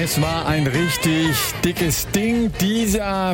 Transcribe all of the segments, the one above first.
Es war ein richtig dickes Ding, dieser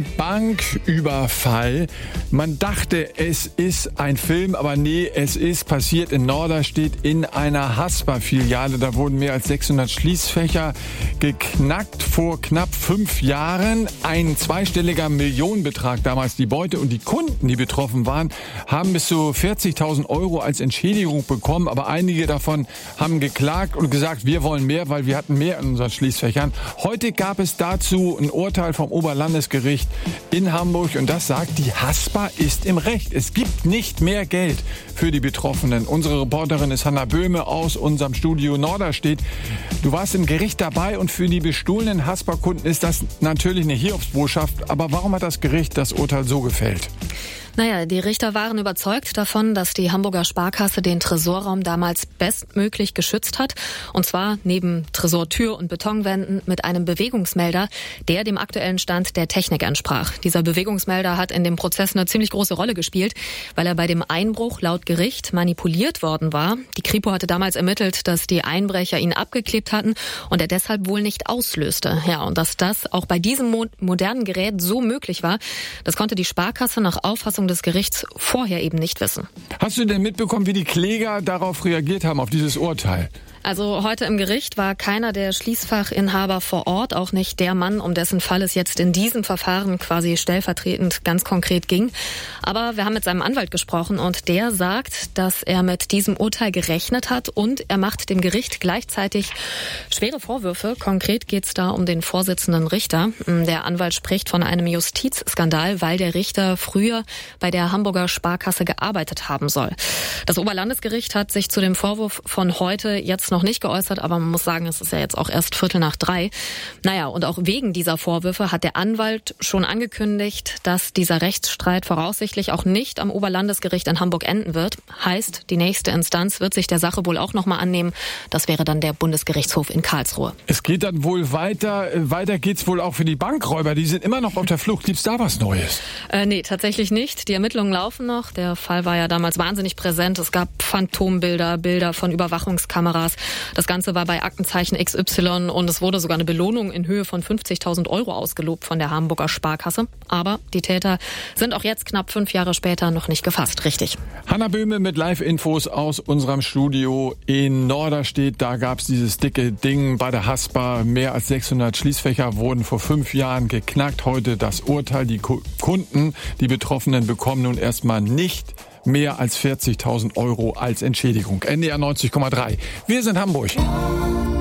Banküberfall. Man dachte, es ist ein Film, aber nee, es ist passiert in Norderstedt in einer Haspa-Filiale. Da wurden mehr als 600 Schließfächer geknackt vor knapp 5 Jahren. Ein zweistelliger Millionenbetrag damals die Beute, und die Kunden, die betroffen waren, haben bis zu 40.000 € als Entschädigung bekommen. Aber einige davon haben geklagt und gesagt, wir wollen mehr, weil wir hatten mehr in unseren Schließfächern. Heute gab es dazu ein Urteil vom Oberlandesgericht in Hamburg, und das sagt, die Haspa ist im Recht. Es gibt nicht mehr Geld für die Betroffenen. Unsere Reporterin ist Hanna Böhme aus unserem Studio Norderstedt. Du warst im Gericht dabei, und für die bestohlenen Haspa-Kunden ist das natürlich eine Hiobsbotschaft. Aber warum hat das Gericht das Urteil so gefällt? Naja, die Richter waren überzeugt davon, dass die Hamburger Sparkasse den Tresorraum damals bestmöglich geschützt hat. Und zwar neben Tresortür und Betonwänden mit einem Bewegungsmelder, der dem aktuellen Stand der Technik entsprach. Dieser Bewegungsmelder hat in dem Prozess eine ziemlich große Rolle gespielt, weil er bei dem Einbruch laut Gericht manipuliert worden war. Die Kripo hatte damals ermittelt, dass die Einbrecher ihn abgeklebt hatten und er deshalb wohl nicht auslöste. Ja, und dass das auch bei diesem modernen Gerät so möglich war, das konnte die Sparkasse nach Auffassung des Gerichts vorher eben nicht wissen. Hast du denn mitbekommen, wie die Kläger darauf reagiert haben, auf dieses Urteil? Also heute im Gericht war keiner der Schließfachinhaber vor Ort, auch nicht der Mann, um dessen Fall es jetzt in diesem Verfahren quasi stellvertretend ganz konkret ging. Aber wir haben mit seinem Anwalt gesprochen, und der sagt, dass er mit diesem Urteil gerechnet hat, und er macht dem Gericht gleichzeitig schwere Vorwürfe. Konkret geht es da um den Vorsitzenden Richter. Der Anwalt spricht von einem Justizskandal, weil der Richter früher bei der Hamburger Sparkasse gearbeitet haben soll. Das Oberlandesgericht hat sich zu dem Vorwurf von heute jetzt noch nicht geäußert, aber man muss sagen, es ist ja jetzt auch erst 2:15. Naja, und auch wegen dieser Vorwürfe hat der Anwalt schon angekündigt, dass dieser Rechtsstreit voraussichtlich auch nicht am Oberlandesgericht in Hamburg enden wird. Heißt, die nächste Instanz wird sich der Sache wohl auch nochmal annehmen. Das wäre dann der Bundesgerichtshof in Karlsruhe. Es geht dann wohl weiter. Weiter geht's wohl auch für die Bankräuber. Die sind immer noch auf der Flucht. Gibt's da was Neues? Nee, tatsächlich nicht. Die Ermittlungen laufen noch. Der Fall war ja damals wahnsinnig präsent. Es gab Phantombilder, Bilder von Überwachungskameras. Das Ganze war bei Aktenzeichen XY, und es wurde sogar eine Belohnung in Höhe von 50.000 € ausgelobt von der Hamburger Sparkasse. Aber die Täter sind auch jetzt, knapp 5 Jahre später, noch nicht gefasst. Richtig. Hanna Böhme mit Live-Infos aus unserem Studio in Norderstedt. Da gab's dieses dicke Ding bei der Haspa. Mehr als 600 Schließfächer wurden vor 5 Jahren geknackt. Heute das Urteil. Die Kunden, die Betroffenen, bekommen nun erstmal nicht mehr als 40.000 € als Entschädigung. NDR 90,3. Wir sind Hamburg.